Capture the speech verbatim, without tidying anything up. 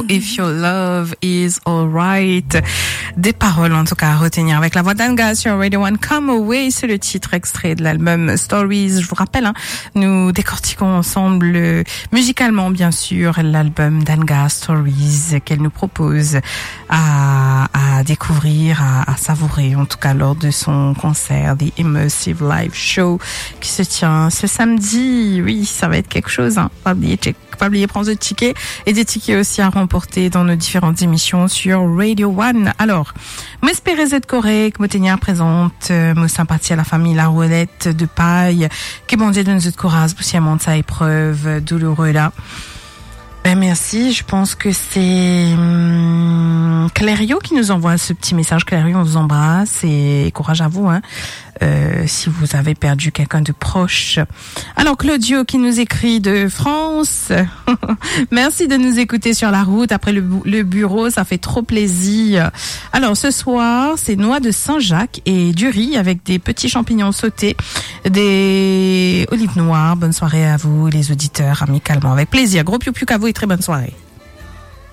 If Your Love Is Alright. Des paroles, en tout cas, à retenir avec la voix d'Anga sur Radio One. Come Away, c'est le titre extrait de l'album Stories. Je vous rappelle, hein, nous décortiquons ensemble, euh, musicalement, bien sûr, l'album d'Anga Stories qu'elle nous propose à, à découvrir, à, à savourer, en tout cas, lors de son concert, The Immersive Live Show, qui se tient ce samedi. Oui, ça va être quelque chose, hein. Pas oublier, check. Pas oublier prendre des tickets et des tickets aussi à remporter dans nos différentes émissions sur Radio One. Alors, m'espérez être correct, Motenia présente, euh, me sympathie à la famille La Roulette de Paille, que bon Dieu donne de courage pour s'y monter à épreuve douloureuse là. Ben merci, je pense que c'est hum, Clério qui nous envoie ce petit message. Clério, on vous embrasse et courage à vous, hein, euh, si vous avez perdu quelqu'un de proche. Alors Claudio qui nous écrit de France. Merci de nous écouter sur la route après le, le bureau, ça fait trop plaisir. Alors ce soir, c'est noix de Saint-Jacques et du riz avec des petits champignons sautés, des olives noires. Bonne soirée à vous les auditeurs, amicalement, avec plaisir. Gros piou piou à vous et très bonne soirée.